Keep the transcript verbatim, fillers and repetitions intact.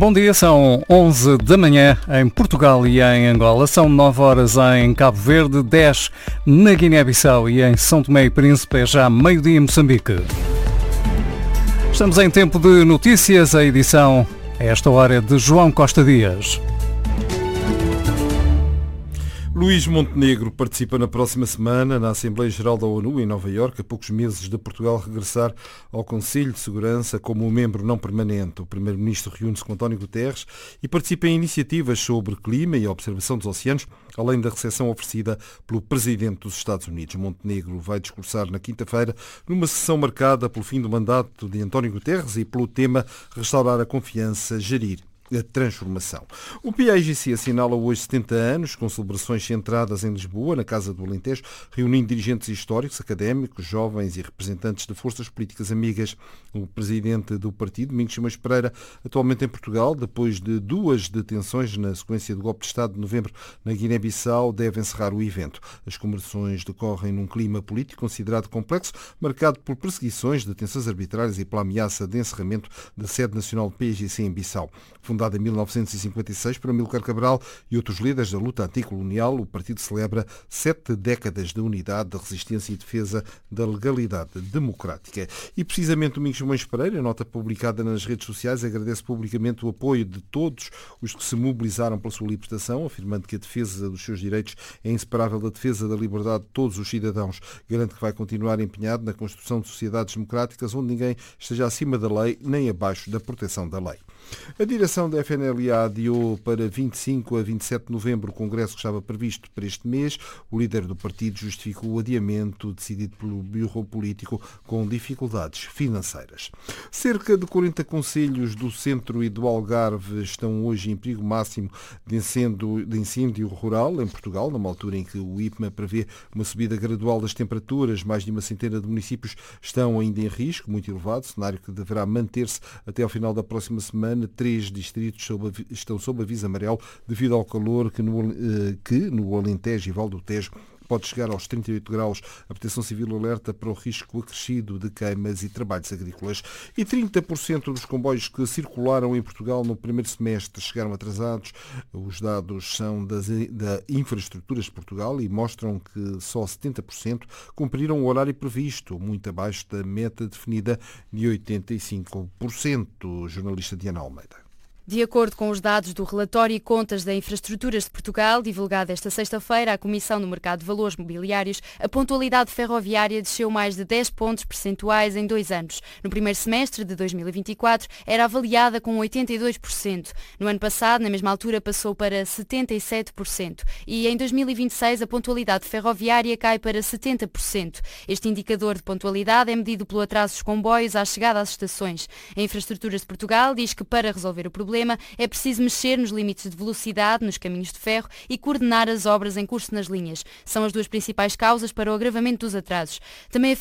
Bom dia, são onze da manhã em Portugal e em Angola, são nove horas em Cabo Verde, dez na Guiné-Bissau e em São Tomé e Príncipe, é já meio-dia em Moçambique. Estamos em tempo de notícias, a edição a esta hora é de João Costa Dias. Luís Montenegro participa na próxima semana na Assembleia Geral da ONU em Nova Iorque, a poucos meses de Portugal regressar ao Conselho de Segurança como um membro não permanente. O primeiro-ministro reúne-se com António Guterres e participa em iniciativas sobre clima e observação dos oceanos, além da recepção oferecida pelo presidente dos Estados Unidos. Montenegro vai discursar na quinta-feira numa sessão marcada pelo fim do mandato de António Guterres e pelo tema Restaurar a Confiança, Gerir a Transformação. O P I G C assinala hoje setenta anos, com celebrações centradas em Lisboa, na Casa do Alentejo, reunindo dirigentes históricos, académicos, jovens e representantes de forças políticas amigas. O presidente do partido, Domingos Simões Pereira, atualmente em Portugal, depois de duas detenções na sequência do golpe de Estado de novembro na Guiné-Bissau, deve encerrar o evento. As comemorações decorrem num clima político considerado complexo, marcado por perseguições, detenções arbitrárias e pela ameaça de encerramento da sede nacional do P I G C em Bissau. Fundado em mil novecentos e cinquenta e seis por Amílcar Cabral e outros líderes da luta anticolonial, o partido celebra sete décadas de unidade, de resistência e defesa da legalidade democrática. E precisamente Domingos Simões Pereira, em nota publicada nas redes sociais, agradece publicamente o apoio de todos os que se mobilizaram pela sua libertação, afirmando que a defesa dos seus direitos é inseparável da defesa da liberdade de todos os cidadãos. Garante que vai continuar empenhado na construção de sociedades democráticas onde ninguém esteja acima da lei nem abaixo da proteção da lei. A direção da F N L A adiou para vinte e cinco a vinte e sete de novembro o congresso que estava previsto para este mês. O líder do partido justificou o adiamento decidido pelo Bureau Político com dificuldades financeiras. Cerca de quarenta concelhos do centro e do Algarve estão hoje em perigo máximo de incêndio, de incêndio rural em Portugal, numa altura em que o I P M A prevê uma subida gradual das temperaturas. Mais de uma centena de municípios estão ainda em risco muito elevado, cenário que deverá manter-se até ao final da próxima semana. Três distritos estão sob aviso amarelo devido ao calor que no, que no Alentejo e Val do Tejo pode chegar aos trinta e oito graus. A Proteção Civil alerta para o risco acrescido de queimas e trabalhos agrícolas. E trinta por cento dos comboios que circularam em Portugal no primeiro semestre chegaram atrasados. Os dados são das, da Infraestruturas de Portugal e mostram que só setenta por cento cumpriram o horário previsto, muito abaixo da meta definida de oitenta e cinco por cento. Jornalista Diana Almeida. De acordo com os dados do Relatório e Contas da Infraestruturas de Portugal, divulgado esta sexta-feira à Comissão do Mercado de Valores Mobiliários, a pontualidade ferroviária desceu mais de dez pontos percentuais em dois anos. No primeiro semestre de dois mil e vinte e quatro, era avaliada com oitenta e dois por cento. No ano passado, na mesma altura, passou para setenta e sete por cento. E em dois mil e vinte e seis, a pontualidade ferroviária cai para setenta por cento. Este indicador de pontualidade é medido pelo atraso dos comboios à chegada às estações. A Infraestruturas de Portugal diz que, para resolver o problema, é preciso mexer nos limites de velocidade nos caminhos de ferro e coordenar as obras em curso nas linhas. São as duas principais causas para o agravamento dos atrasos. Também